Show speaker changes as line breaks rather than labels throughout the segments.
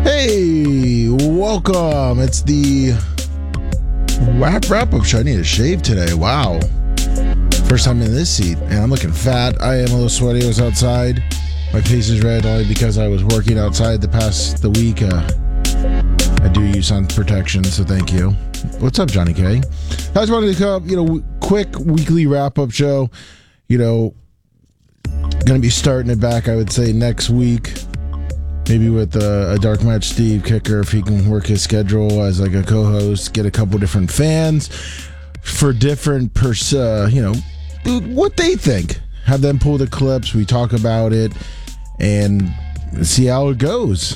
Hey, welcome. It's the wrap-up show. I need to shave today. Wow. First time in this seat. And I'm looking fat. I am a little sweaty. I was outside. My face is red only because I was working outside the week. I do use sun protection, so thank you. What's up, Johnny K? I just wanted to come, quick weekly wrap-up show. Going to be starting it back, I would say, next week. Maybe with a Dark Match Steve kicker, if he can work his schedule as like a co-host, get a couple different fans for different what they think. Have them pull the clips, we talk about it, and see how it goes.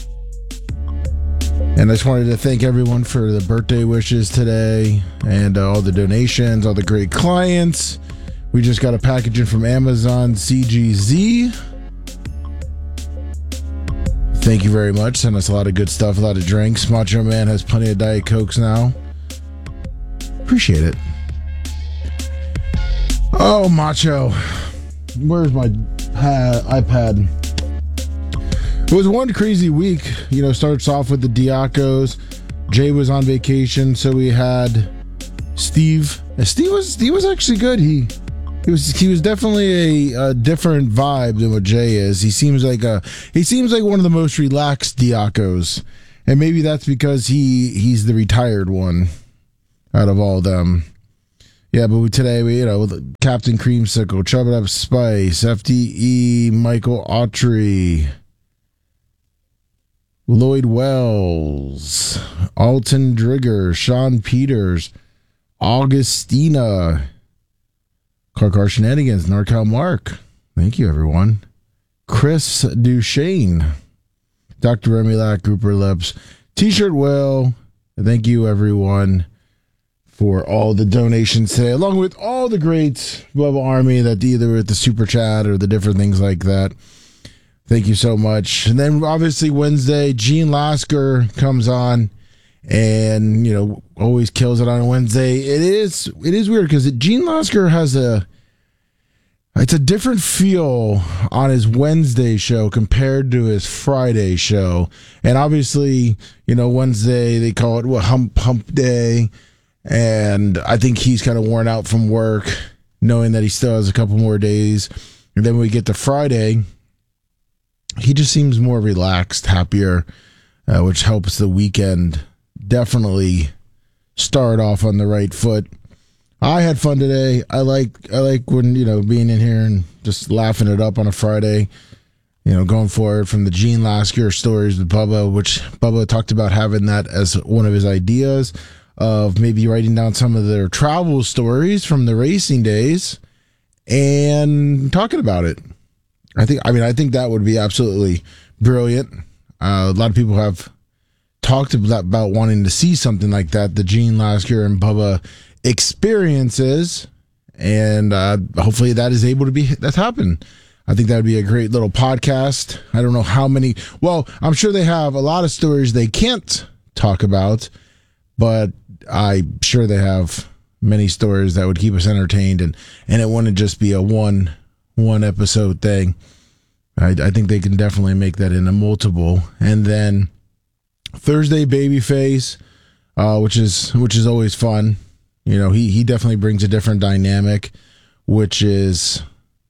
And I just wanted to thank everyone for the birthday wishes today and all the donations, all the great clients. We just got a package in from Amazon CGZ. Thank you very much. Sent us a lot of good stuff, a lot of drinks. Macho Man has plenty of Diet Cokes now. Appreciate it. Oh, Macho. Where's my iPad? It was one crazy week. Starts off with the Diacos. Jay was on vacation, so we had Steve. Steve was actually good. He was definitely a different vibe than what Jay is. He seems like one of the most relaxed Diacos, and maybe that's because he's the retired one out of all of them. Yeah, but today we with Captain Creamsicle, Chub It Up Spice, FTE, Michael Autry, Lloyd Wells, Alton Drigger, Sean Peters, Augustina, Car Shenanigans, NorCal Mark. Thank you, everyone. Chris Duchesne, Dr. Remy Lack, Grouper Lips, T-Shirt Will. Thank you, everyone, for all the donations today, along with all the greats above Army that either with the super chat or the different things like that. Thank you so much. And then obviously Wednesday, Gene Lasker comes on and always kills it on Wednesday. It is weird because Gene Lasker has it's a different feel on his Wednesday show compared to his Friday show. And obviously, Wednesday they call it hump day, and I think he's kind of worn out from work, knowing that he still has a couple more days. And then when we get to Friday, he just seems more relaxed, happier, which helps the weekend definitely start off on the right foot. I had fun today. I like when, being in here and just laughing it up on a Friday, going forward from the Gene Lasker stories with Bubba, which Bubba talked about having that as one of his ideas of maybe writing down some of their travel stories from the racing days and talking about it. I think that would be absolutely brilliant. A lot of people have talked about wanting to see something like that, the Gene Lasker and Bubba experiences, and hopefully that's happened. I think that would be a great little podcast. I don't know how many. Well, I'm sure they have a lot of stories they can't talk about, but I'm sure they have many stories that would keep us entertained, and it wouldn't just be a one episode thing. I think they can definitely make that into multiple. And then Thursday, Babyface, which is always fun. He definitely brings a different dynamic, which is,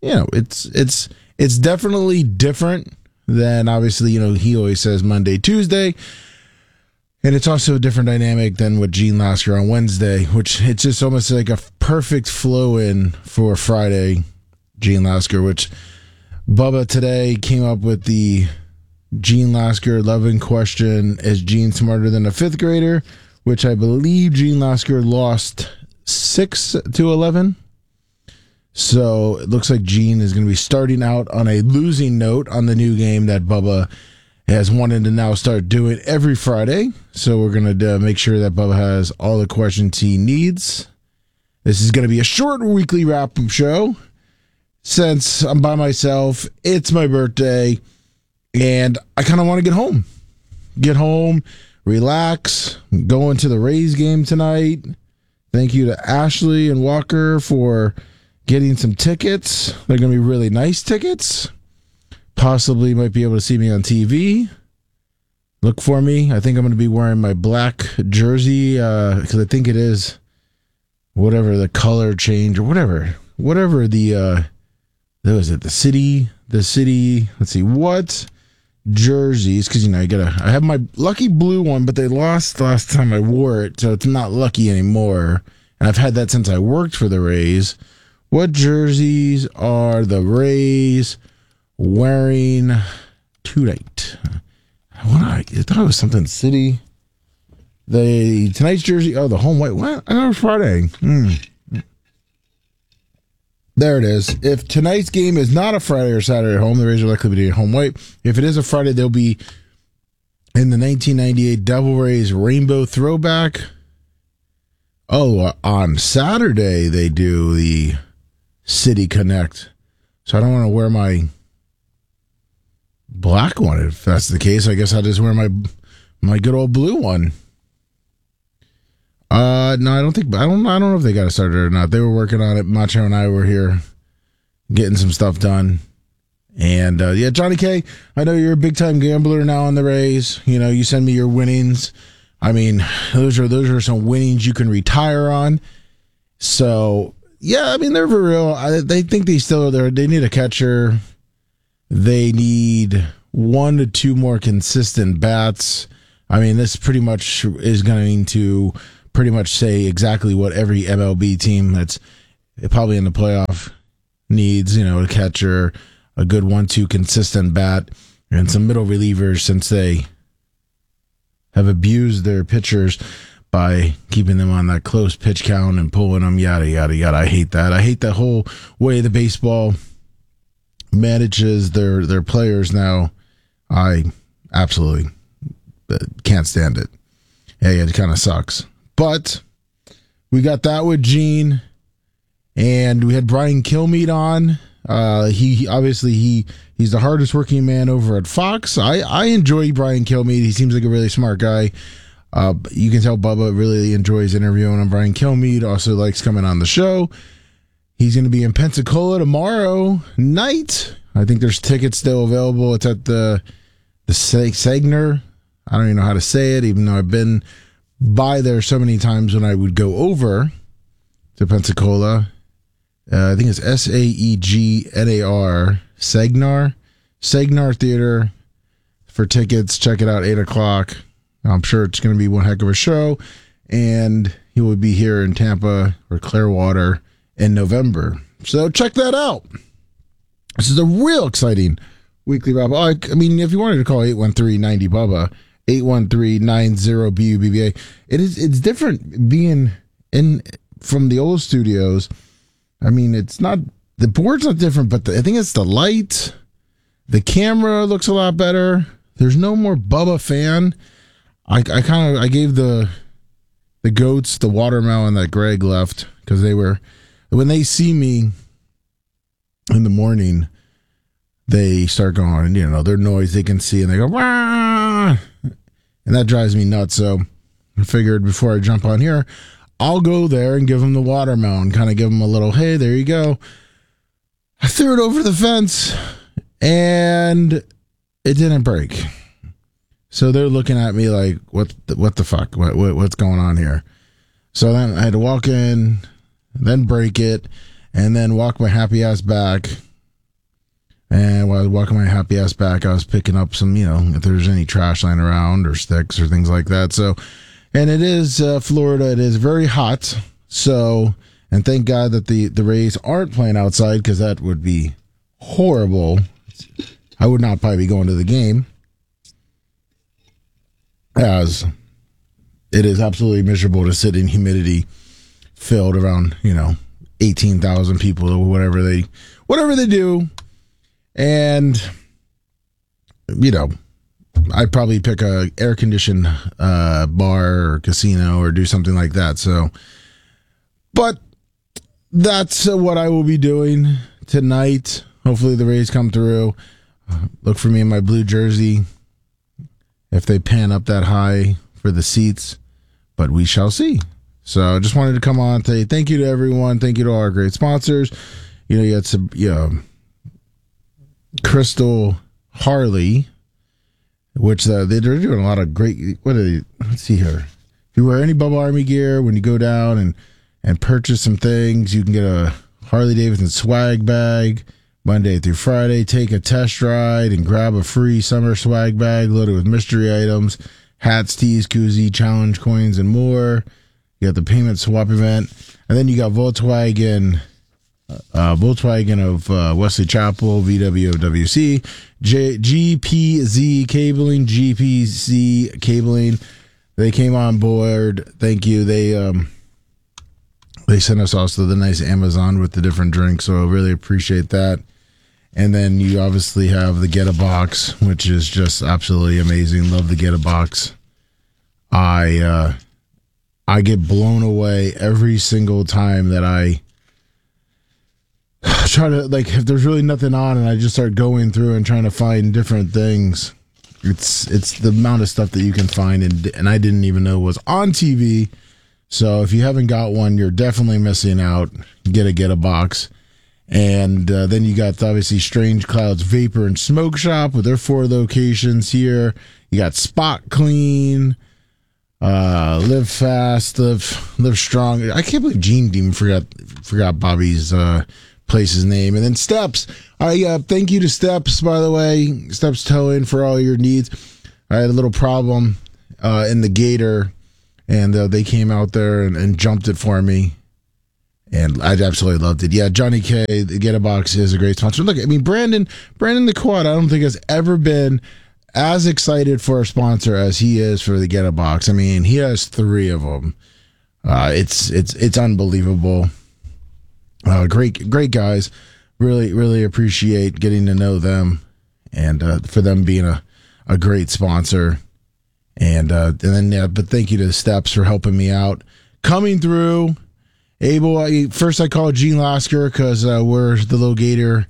it's definitely different than obviously, he always says Monday, Tuesday. And it's also a different dynamic than with Gene Lasker on Wednesday, which it's just almost like a perfect flow in for Friday, Gene Lasker, which Bubba today came up with the Gene Lasker 11 question. Is Gene smarter than a fifth grader? Which I believe Gene Lasker lost 6-11. So it looks like Gene is going to be starting out on a losing note on the new game that Bubba has wanted to now start doing every Friday. So we're going to make sure that Bubba has all the questions he needs. This is going to be a short weekly wrap-up show. Since I'm by myself, it's my birthday, and I kind of want to get home. Get home, relax, go into the Rays game tonight. Thank you to Ashley and Walker for getting some tickets. They're going to be really nice tickets. Possibly might be able to see me on TV. Look for me. I think I'm going to be wearing my black jersey because I think it is whatever the color change or whatever the that was it. The city. Let's see what jerseys because you know I have my lucky blue one, but they lost last time I wore it, so it's not lucky anymore. And I've had that since I worked for the Rays. What jerseys are the Rays wearing tonight? I thought it was something city. Tonight's jersey. Oh, the home white. What? I know it's Friday. There it is. If tonight's game is not a Friday or Saturday at home, the Rays are likely to be home white. If it is a Friday, they'll be in the 1998 Devil Rays Rainbow Throwback. Oh, on Saturday they do the City Connect. So I don't want to wear my black one. If that's the case, I guess I'll just wear my good old blue one. No, I don't know if they got it started or not. They were working on it. Macho and I were here getting some stuff done. And yeah, Johnny K, I know you're a big time gambler now on the Rays. You know, you send me your winnings. I mean, those are some winnings you can retire on. So yeah, I mean they're for real. They think they need a catcher. They need 1 to 2 more consistent bats. I mean, this pretty much is going to pretty much say exactly what every MLB team that's probably in the playoff needs. You know, a catcher, a good 1-2 consistent bat, and some middle relievers since they have abused their pitchers by keeping them on that close pitch count and pulling them, yada, yada, yada. I hate that. I hate the whole way the baseball manages their players now. I absolutely can't stand it. Hey, it kind of sucks. But we got that with Gene, and we had Brian Kilmeade on. He obviously he's the hardest working man over at Fox. I enjoy Brian Kilmeade. He seems like a really smart guy. You can tell Bubba really enjoys interviewing him. Brian Kilmeade also likes coming on the show. He's going to be in Pensacola tomorrow night. I think there's tickets still available. It's at the Segner. I don't even know how to say it, even though I've been by there so many times when I would go over to Pensacola. I think it's Sagnar. Segnar Theater. For tickets, check it out, 8 o'clock. I'm sure it's going to be one heck of a show. And he will be here in Tampa or Clearwater in November. So check that out. This is a real exciting weekly wrap. I mean, if you wanted to call 813-90-BUBBA, 813-90-BUBBA, it's different being in from the old studios. I mean, it's not, the board's not different, but I think it's the light. The camera looks a lot better. There's no more Bubba fan. I gave the goats the watermelon that Greg left because when they see me in the morning, they start going, you know, their noise they can see and they go, wah! And that drives me nuts. So I figured before I jump on here, I'll go there and give them the watermelon, kind of give them a little, hey, there you go. I threw it over the fence and it didn't break. So they're looking at me like, what the fuck? What's going on here? So then I had to walk in, then break it, and then walk my happy ass back. And while I was walking my happy ass back, I was picking up some, you know, if there's any trash lying around or sticks or things like that. So, and it is Florida. It is very hot. So, and thank God that the Rays aren't playing outside because that would be horrible. I would not probably be going to the game, as it is absolutely miserable to sit in humidity filled around, you know, 18,000 people or whatever they do. And, you know, I'd probably pick a air conditioned bar or casino or do something like that. So, but that's what I will be doing tonight. Hopefully the Rays come through. Look for me in my blue jersey if they pan up that high for the seats, but we shall see. So I just wanted to come on and say thank you to everyone. Thank you to all our great sponsors. You know, you had Crystal Harley which they're doing a lot of great. What are they? Let's see here. If you wear any Bubba Army gear, when you go down and purchase some things, you can get a Harley Davidson swag bag Monday through Friday. Take a test ride and grab a free summer swag bag loaded with mystery items, hats, tees, koozie, challenge coins, and more. You got the payment swap event, and then you got Volkswagen of Wesley Chapel, VWOWC, GPZ Cabling, GPC Cabling. They came on board. Thank you. They sent us also the nice Amazon with the different drinks, so I really appreciate that. And then you obviously have the Get a Box, which is just absolutely amazing. Love the Get a Box. I get blown away every single time that I try to, like, if there's really nothing on and I just start going through and trying to find different things. It's the amount of stuff that you can find, and I didn't even know was on TV. So if you haven't got one, you're definitely missing out. Get a box. And then you got, obviously, Strange Clouds Vapor and Smoke Shop with their 4 locations here. You got Spot Clean, Live Fast, Live Strong. I can't believe Gene even forgot Bobby's place's name. And then Steps. Thank you to Steps, by the way. Steps Towing for all your needs. I had a little problem in the Gator, and they came out there and jumped it for me. And I absolutely loved it. Yeah, Johnny K, the Get a Box is a great sponsor. Look, I mean, Brandon the Quad, I don't think has ever been as excited for a sponsor as he is for the Get a Box. I mean, he has 3 of them. It's unbelievable. Great guys. Really, really appreciate getting to know them, and for them being a great sponsor. And then but thank you to the Steps for helping me out coming through. First I called Gene Lasker because where the little Gator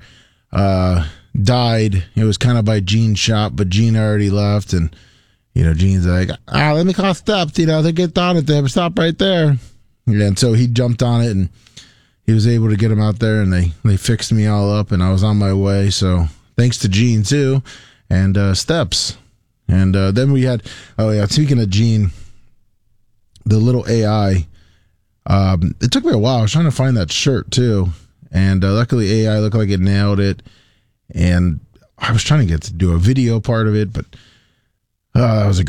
died, it was kind of by Gene's shop, but Gene already left, and Gene's like, let me call Steps. They get on it. They have a stop right there, and so he jumped on it, and he was able to get him out there, and they fixed me all up, and I was on my way. So thanks to Gene too, and Steps, and then we had speaking of Gene, the little AI. It took me a while. I was trying to find that shirt too, and luckily AI looked like it nailed it. And I was trying to get to do a video part of it, but that was a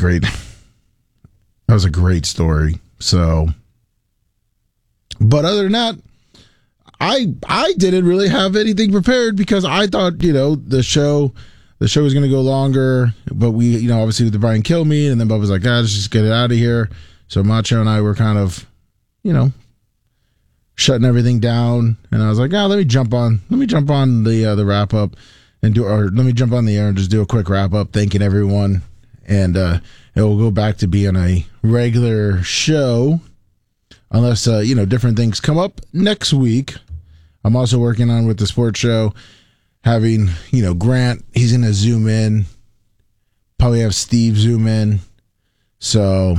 great story. So, but other than that, I didn't really have anything prepared because I thought the show was going to go longer, but we obviously with the Brian Kilmeade, and then Bob was like, let's just get it out of here. So Macho and I were kind of shutting everything down, and I was like, let me jump on the wrap up and let me jump on the air and just do a quick wrap up, thanking everyone, and it will go back to being a regular show unless different things come up next week. I'm also working on with the sports show, having Grant, he's gonna zoom in, probably have Steve zoom in, so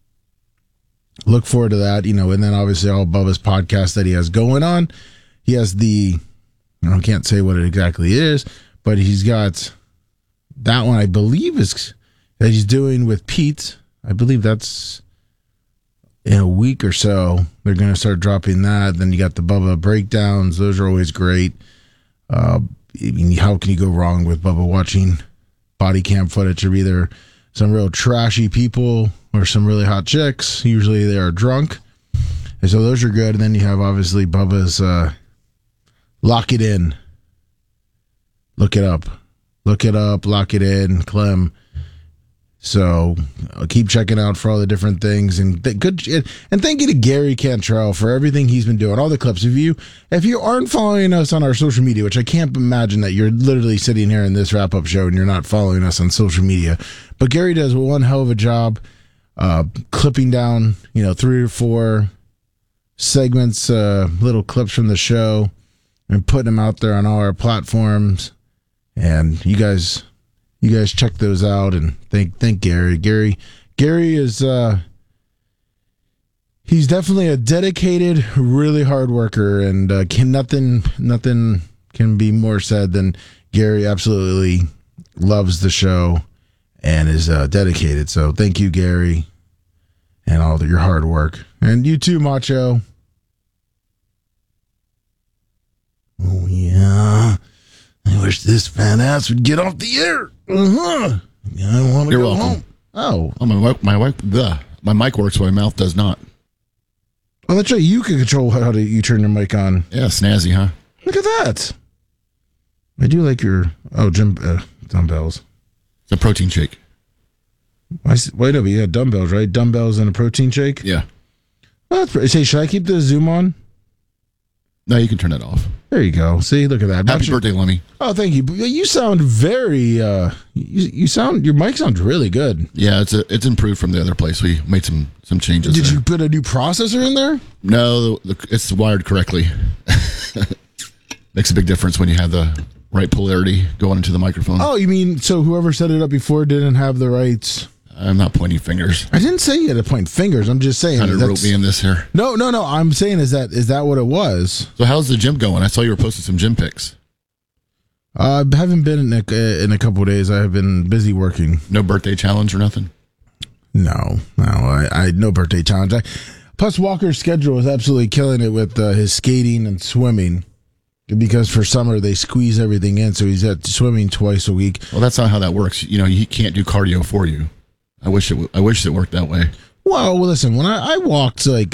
look forward to that, and then obviously all Bubba's podcast that he has going on. He has I can't say what it exactly is, but he's got that one, I believe, is that he's doing with Pete. I believe that's in a week or so. They're going to start dropping that. Then you got the Bubba breakdowns. Those are always great. I mean, how can you go wrong with Bubba watching body cam footage of either some real trashy people or some really hot chicks? Usually they are drunk. And so those are good. And then you have obviously Bubba's Lock It In. Look it up. Lock it in, Clem. So keep checking out for all the different things, and thank you to Gary Cantrell for everything he's been doing. All the clips. If you aren't following us on our social media, which I can't imagine that you're literally sitting here in this wrap up show and you're not following us on social media, but Gary does one hell of a job clipping down 3 or 4 segments, little clips from the show, and putting them out there on all our platforms. And you guys check those out and thank Gary. Gary is he's definitely a dedicated, really hard worker, and nothing can be more said than Gary absolutely loves the show and is dedicated. So thank you, Gary, and all your hard work. And you too, Macho. Oh, yeah. I wish this fat ass would get off the air. Uh-huh. I want to go home. Oh.
My mic works, but my mouth does not.
Oh, that's right. You can control how you turn your mic on.
Yeah, snazzy, huh?
Look at that. I do like your dumbbells.
It's a protein shake.
Wait up, you got dumbbells, right? Dumbbells and a protein shake?
Yeah.
Well, say, should I keep the Zoom on?
No, you can turn it off.
There you go. See, look at that.
Happy birthday, Lemmy.
Oh, thank you. You sound very, your mic sounds really good.
Yeah, it's improved from the other place. We made some changes.
Did you put a new processor in there?
No, it's wired correctly. Makes a big difference when you have the right polarity going into the microphone.
Oh, you mean, so whoever set it up before didn't have the right...
I'm not pointing fingers.
I didn't say you had to point fingers. I'm just saying.
Kind of wrote me in this here.
No. I'm saying, is that what it was?
So how's the gym going? I saw you were posting some gym pics.
I haven't been in a couple of days. I have been busy working.
No birthday challenge or nothing?
No. I no birthday challenge. Plus, Walker's schedule is absolutely killing it with his skating and swimming. Because for summer they squeeze everything in, so he's at swimming twice a week.
Well, that's not how that works. You know, he can't do cardio for you. I wish it worked that way.
Well, listen, when I walked like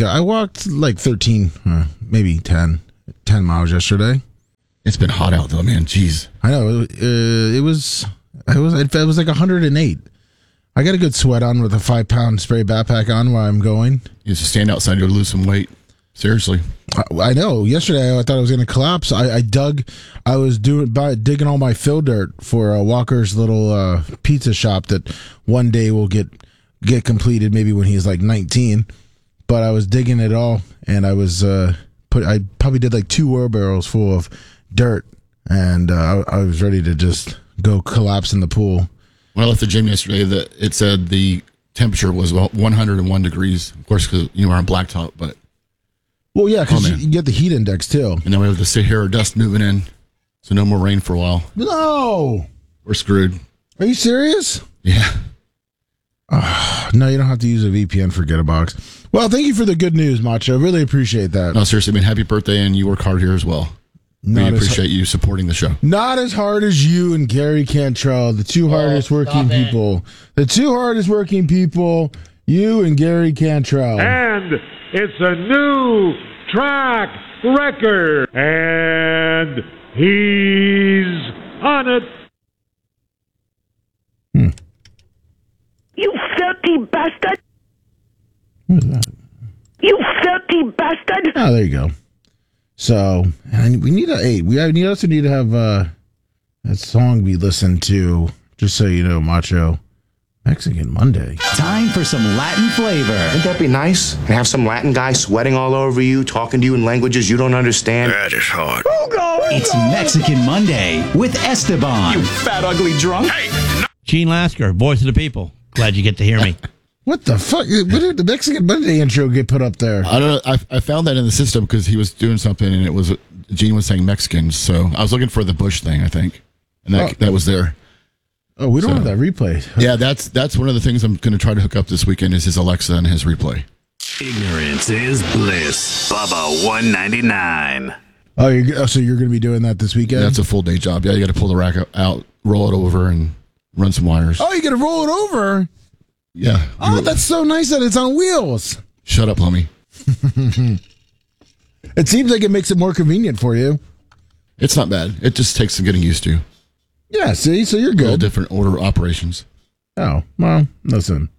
13, maybe 10 miles yesterday.
It's been hot out though, man. Jeez.
I know it was like 108. I got a good sweat on with a 5-pound spray backpack on while I'm going.
You just stand outside to lose some weight. Seriously.
I know. Yesterday I thought I was going to collapse. I was digging all my fill dirt for Walker's little pizza shop that one day will get completed, maybe when he's like 19. But I was digging it all, and I was I probably did like 2 wheelbarrows full of dirt, and I was ready to just go collapse in the pool.
When I left the gym yesterday, it said the temperature was 101 degrees. Of course, because you were on blacktop, but.
Well, yeah, because you get the heat index, too.
And then we have the Sahara dust moving in, so no more rain for a while.
No!
We're screwed.
Are you serious?
Yeah.
No, you don't have to use a VPN for GetAbox. Well, thank you for the good news, Macho. Really appreciate that.
No, seriously, I mean, happy birthday, and you work hard here as well. We appreciate you supporting the show.
Not as hard as you and Gary Cantrell, the two hardest working people. The two hardest working people, you and Gary Cantrell.
And it's a new track record. And he's on it.
You filthy bastard!
What is that?
You filthy bastard!
Oh, there you go. So, and we also need to have that song be listened to, just so you know, Macho. Mexican Monday.
Time for some Latin flavor.
Wouldn't that be nice? And have some Latin guy sweating all over you, talking to you in languages you don't understand.
That is hard.
It's Mexican Monday with Esteban.
You fat, ugly drunk.
Gene Lasker, voice of the people. Glad you get to hear me.
What the fuck? When did the Mexican Monday intro get put up there?
I don't know. I found that in the system because he was doing something and it was Gene was saying Mexicans. So I was looking for the Bush thing, I think, and that was there.
Oh, we don't have that replay.
Yeah, that's one of the things I'm going to try to hook up this weekend is his Alexa and his replay.
Ignorance is bliss. Bubba 199.
So you're going to be doing that this weekend?
That's a full day job. Yeah, you got to pull the rack out, roll it over, and run some wires.
Oh, you got to roll it over?
Yeah.
Oh, that's so nice that it's on wheels.
Shut up, homie.
It seems like it makes it more convenient for you.
It's not bad. It just takes some getting used to.
Yeah, see? So you're good.
All different order operations.
Oh, well, listen.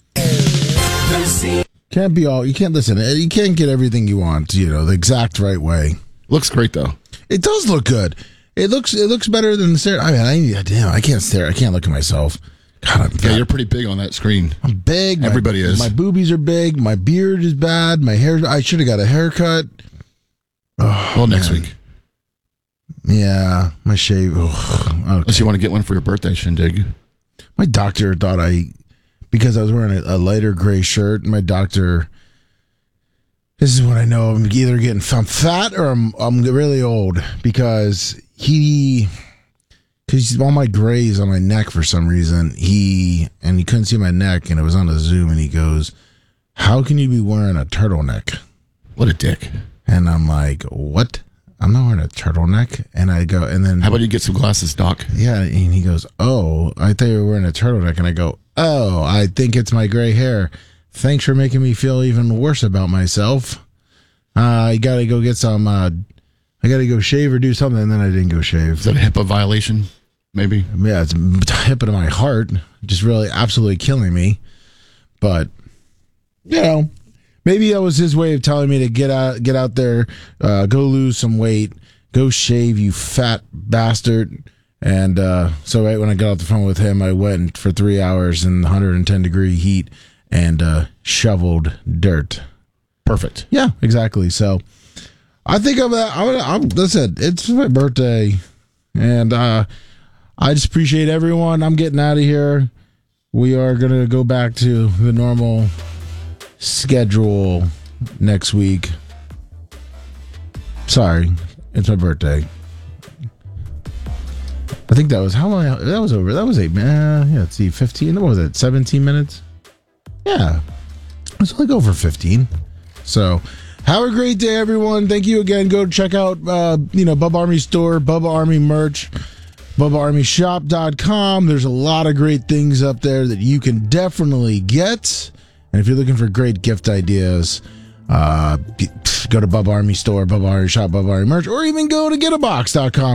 Can't be all, you can't listen. You can't get everything you want, the exact right way.
Looks great, though.
It does look good. It looks better than the stare. I mean, I can't stare. I can't look at myself. God, I'm fat.
Yeah, you're pretty big on that screen.
I'm big.
Everybody is.
My boobies are big. My beard is bad. My hair, I should have got a haircut. Oh,
well, next week.
Yeah, my shave. Okay.
Unless you want to get one for your birthday, Shindig.
My doctor thought because I was wearing a lighter gray shirt, my doctor, this is when I know I'm either getting fat or I'm really old, because because all my grays on my neck for some reason, he couldn't see my neck, and it was on a Zoom, and he goes, "How can you be wearing a turtleneck?"
What a dick.
And I'm like, "What? I'm not wearing a turtleneck." And I go, and then
How about you get some glasses, Doc?
yeah, and he goes, "Oh, I thought you were wearing a turtleneck." And I go, "Oh, I think it's my gray hair. Thanks for making me feel even worse about myself. I gotta go get some. I gotta go shave or do something." And then I didn't go shave.
Is that a HIPAA violation? Maybe.
Yeah, it's hip to my heart, just really absolutely killing me. But you know, maybe that was his way of telling me to get out there, go lose some weight, go shave, you fat bastard. And so right when I got off the phone with him, I went for 3 hours in 110-degree heat and shoveled dirt.
Perfect.
Yeah, exactly. So I think of that. Listen, it's my birthday, and I just appreciate everyone. I'm getting out of here. We are going to go back to the normal schedule next week. Sorry, it's my birthday. I think that was how long? That was over. That was 8 minutes. Yeah, let's see, 15. What was it? 17 minutes? Yeah, let's only go for 15. So, have a great day, everyone. Thank you again. Go check out, Bubba Army store, Bubba Army merch, BubbaArmyShop.com. There's a lot of great things up there that you can definitely get. And if you're looking for great gift ideas, go to Bubba Army store, Bubba Army Shop, Bubba Army merch, or even go to GetAbox.com.